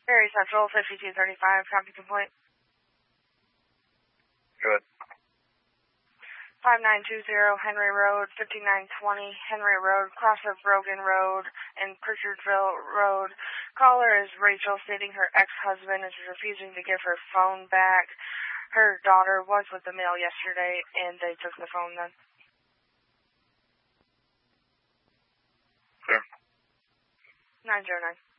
Very Central, 5235, copy complaint. Good. 5920 Henry Road, 5920 Henry Road, cross of Brogan Road and Pritchardville Road. Caller is Rachel, stating her ex-husband is refusing to give her phone back. Her daughter was with the mail yesterday, and they took the phone then. Clear. 909.